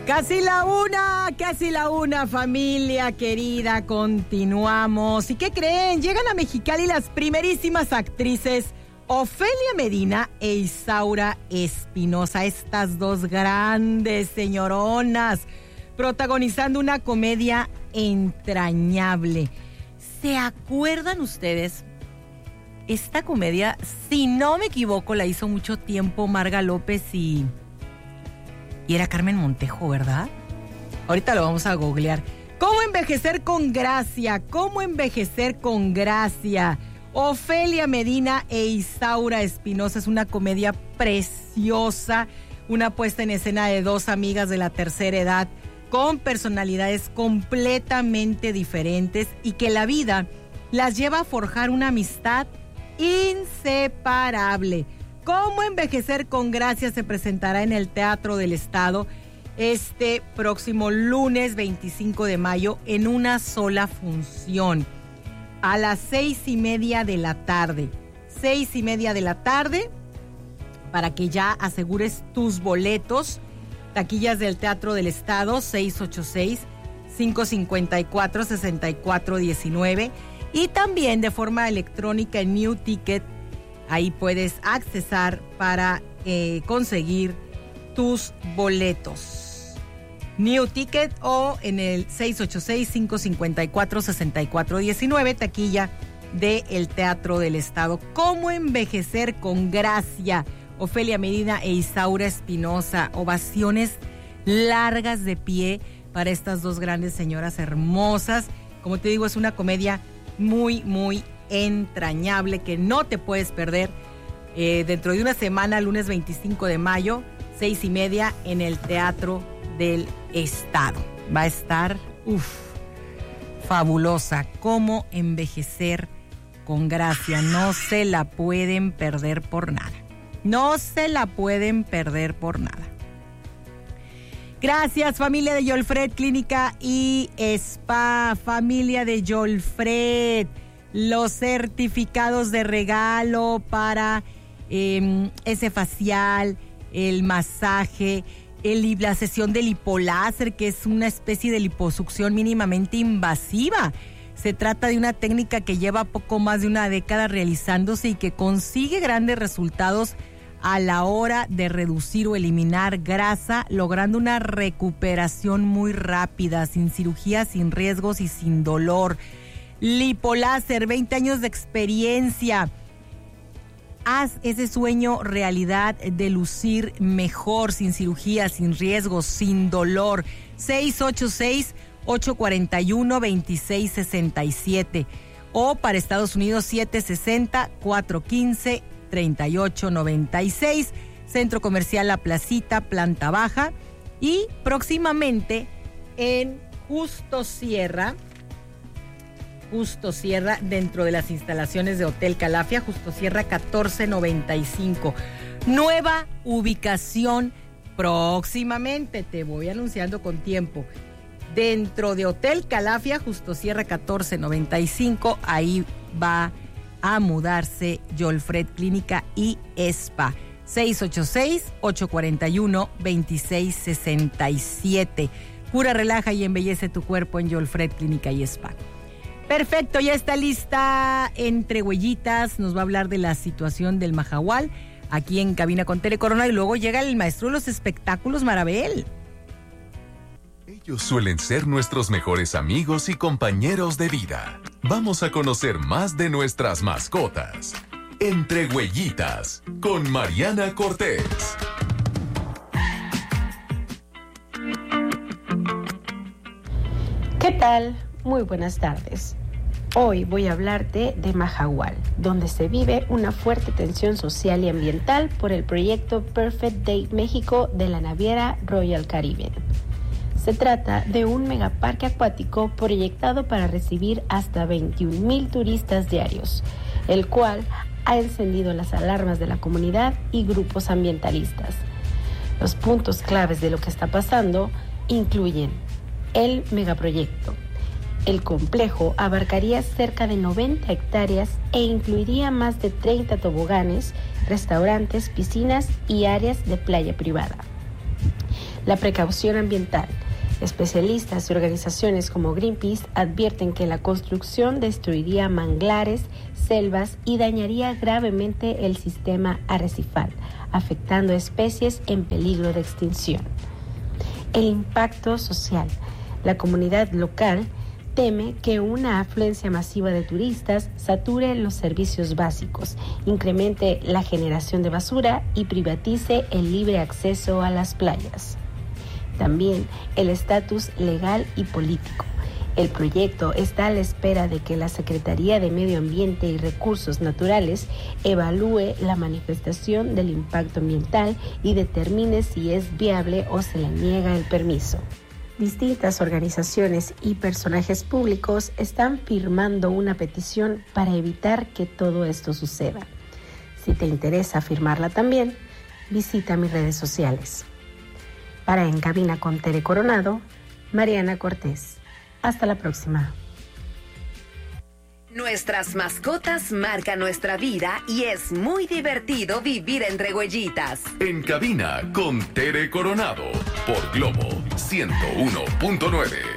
Casi la una, familia querida, continuamos. ¿Y qué creen? Llegan a Mexicali las primerísimas actrices Ofelia Medina e Isaura Espinosa, estas dos grandes señoronas, protagonizando una comedia entrañable. ¿Se acuerdan ustedes? Esta comedia, si no me equivoco, la hizo mucho tiempo Marga López y era Carmen Montejo, ¿verdad? Ahorita lo vamos a googlear. ¿Cómo envejecer con gracia? ¿Cómo envejecer con gracia? Ofelia Medina e Isaura Espinosa es una comedia preciosa, una puesta en escena de dos amigas de la tercera edad con personalidades completamente diferentes y que la vida las lleva a forjar una amistad inseparable. ¿Cómo envejecer con gracia? Se presentará en el Teatro del Estado este próximo lunes 25 de mayo en una sola función a las 6:30 de la tarde. 6:30 de la tarde para que ya asegures tus boletos. Taquillas del Teatro del Estado 686-554-6419 y también de forma electrónica en New Ticket. Ahí puedes accesar para conseguir tus boletos. New Ticket o en el 686-554-6419, taquilla del Teatro del Estado. ¿Cómo envejecer con gracia? Ofelia Medina e Isaura Espinosa. Ovaciones largas de pie para estas dos grandes señoras hermosas. Como te digo, es una comedia muy, muy entrañable que no te puedes perder dentro de una semana, lunes 25 de mayo, 6:30 en el Teatro del Estado. Va a estar, fabulosa. Cómo envejecer con gracia. No se la pueden perder por nada. No se la pueden perder por nada. Gracias, familia de Yolfred Clínica y Spa. Familia de Yolfred. Los certificados de regalo para ese facial, el masaje, la sesión de lipoláser, que es una especie de liposucción mínimamente invasiva. Se trata de una técnica que lleva poco más de una década realizándose y que consigue grandes resultados a la hora de reducir o eliminar grasa, logrando una recuperación muy rápida, sin cirugía, sin riesgos y sin dolor. Lipoláser, 20 años de experiencia. Haz ese sueño realidad de lucir mejor, sin cirugía, sin riesgos, sin dolor. 686-841-2667 o para Estados Unidos 760-415-3896. Centro Comercial La Placita, planta baja. Y próximamente en Justo Sierra, dentro de las instalaciones de Hotel Calafia, Justo Sierra 1495. Nueva ubicación próximamente, te voy anunciando con tiempo. Dentro de Hotel Calafia, Justo Sierra 1495, ahí va a mudarse Yolfred Clínica y Spa. 686-841-2667. Cura, relaja y embellece tu cuerpo en Yolfred Clínica y Spa. Perfecto, ya está lista Entre Huellitas. Nos va a hablar de la situación del Mahahual aquí en cabina con Telecorona y luego llega el maestro de los espectáculos, Marabel. Ellos suelen ser nuestros mejores amigos y compañeros de vida. Vamos a conocer más de nuestras mascotas. Entre Huellitas, con Mariana Cortés. ¿Qué tal? Muy buenas tardes. Hoy voy a hablarte de Mahahual, donde se vive una fuerte tensión social y ambiental por el proyecto Perfect Day México de la naviera Royal Caribbean. Se trata de un megaparque acuático proyectado para recibir hasta 21,000 turistas diarios, el cual ha encendido las alarmas de la comunidad y grupos ambientalistas. Los puntos claves de lo que está pasando incluyen el megaproyecto. El complejo abarcaría cerca de 90 hectáreas e incluiría más de 30 toboganes, restaurantes, piscinas y áreas de playa privada. La precaución ambiental. Especialistas y organizaciones como Greenpeace advierten que la construcción destruiría manglares, selvas y dañaría gravemente el sistema arrecifal, afectando especies en peligro de extinción. El impacto social. La comunidad local teme que una afluencia masiva de turistas sature los servicios básicos, incremente la generación de basura y privatice el libre acceso a las playas. También el estatus legal y político. El proyecto está a la espera de que la Secretaría de Medio Ambiente y Recursos Naturales evalúe la manifestación del impacto ambiental y determine si es viable o se le niega el permiso. Distintas organizaciones y personajes públicos están firmando una petición para evitar que todo esto suceda. Si te interesa firmarla también, visita mis redes sociales. Para En Cabina con Tere Coronado, Mariana Cortés. Hasta la próxima. Nuestras mascotas marcan nuestra vida y es muy divertido vivir entre huellitas. En Cabina con Tere Coronado por Globo 101.9.